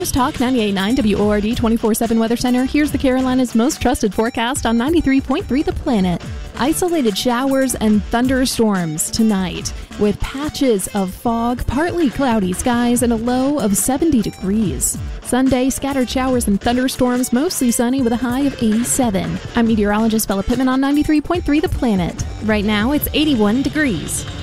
News Talk 98.9 WORD 24/7 Weather Center. Here's the Carolinas' most trusted forecast on 93.3 The Planet. Isolated showers and thunderstorms tonight with patches of fog, partly cloudy skies, and a low of 70 degrees. Sunday, scattered showers and thunderstorms, mostly sunny with a high of 87. I'm meteorologist Bella Pittman on 93.3 The Planet. Right now, it's 81 degrees.